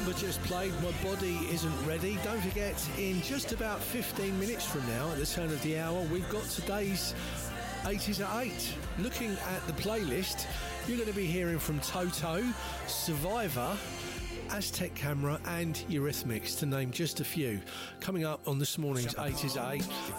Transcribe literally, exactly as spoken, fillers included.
Just played My Body Isn't Ready. Don't forget, in just about fifteen minutes from now, at the turn of the hour, we've got today's eighties at eight. Looking at the playlist, you're going to be hearing from Toto, Survivor, Aztec Camera and Eurythmics, to name just a few, coming up on this morning's eighties at eight.